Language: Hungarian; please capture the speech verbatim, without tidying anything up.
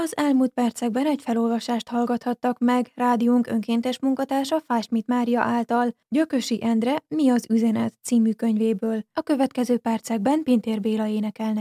Az elmúlt percekben egy felolvasást hallgathattak meg rádiónk önkéntes munkatársa Fásmit Mária által Gyökösi Endre Mi az üzenet című könyvéből. A következő percekben Pintér Béla énekel nekünk.